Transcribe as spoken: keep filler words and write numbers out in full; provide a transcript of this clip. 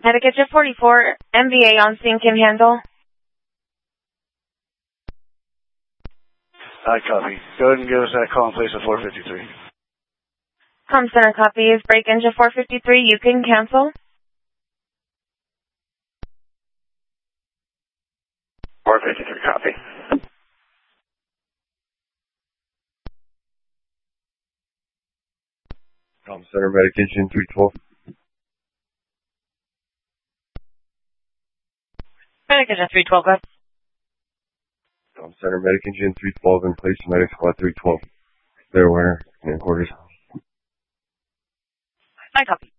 Etiquette forty-four, M V A on scene can handle. I copy. Go ahead and give us that call in place of four fifty-three. Com center copy is break engine four fifty-three. You can cancel. four fifty-three, copy. Com center medic engine three twelve. Medic engine three twelve, go. Com center medic engine three twelve in place. Medic squad three twelve. There, Werner. In quarters. I copy.